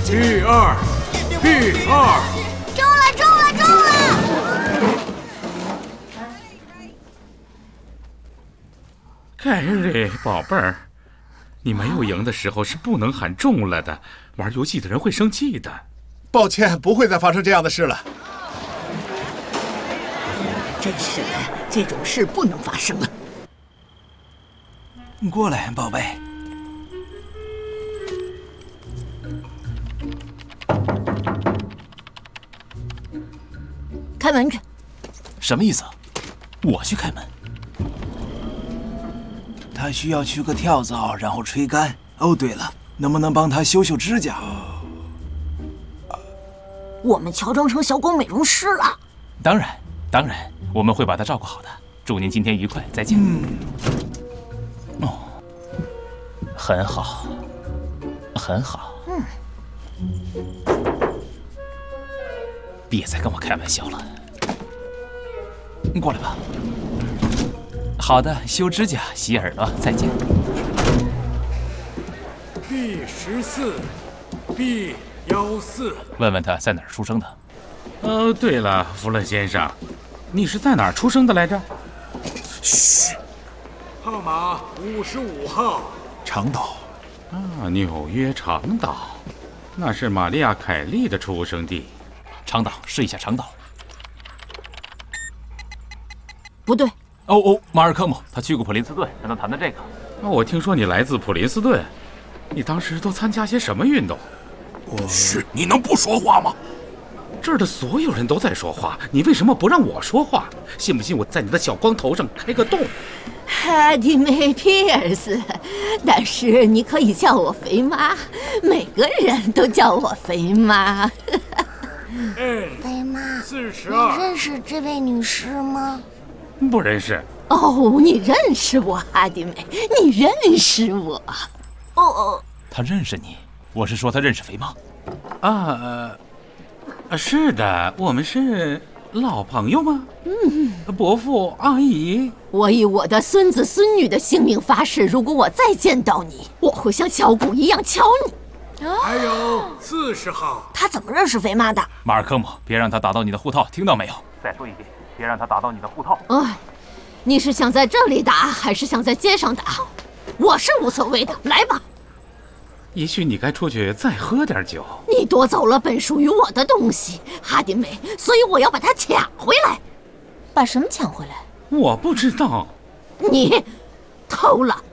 B2， 中了！ 凯瑞，宝贝儿，你没有赢的时候是不能喊中了的，玩游戏的人会生气的。 抱歉，不会再发生这样的事了。 真是的，这种事不能发生啊！ 过来，宝贝。 开门去。 什么意思？我去开门？他需要去个跳蚤，然后吹干。哦，对了，能不能帮他修修指甲？ 我们乔装成小狗美容师了。 当然，我们会把他照顾好的。祝您今天愉快，再见。哦，很好，很好。别再跟我开玩笑了。过来吧。好的，修指甲、洗耳朵，再见。 B14，B14。 问问他在哪儿出生的。 对了，弗勒先生，你是在哪儿出生的来着？ 嘘。 号码55号。 长岛。 啊，纽约长岛，那是玛利亚·凯莉的出生地。 长岛，试一下长岛。 不对。 马尔科姆，他去过普林斯顿，跟他谈的这个。 我听说你来自普林斯顿，你当时都参加些什么运动？ 嘘，你能不说话吗？ 这儿的所有人都在说话，你为什么不让我说话？信不信我在你的小光头上开个洞？ 哈迪梅·皮尔斯，但是你可以叫我肥妈，每个人都叫我肥妈。 肥妈 ，42， 你认识这位女士吗？ 不认识。 哦，你认识我，哈迪梅，你认识我。 他认识你？我是说他认识肥妈。 是的，我们是老朋友吗？伯父阿姨。 我以我的孙子孙女的性命发誓，如果我再见到你，我会像敲鼓一样敲你。 还有40号。 他怎么认识肥妈的？ 马尔科姆，别让他打到你的护套，听到没有？再说一遍，别让他打到你的护套。 你是想在这里打，还是想在街上打？我是无所谓的，来吧。 也许你该出去再喝点酒。 你夺走了本属于我的东西，哈迪梅，所以我要把它抢回来。把什么抢回来？ 我不知道。 你偷了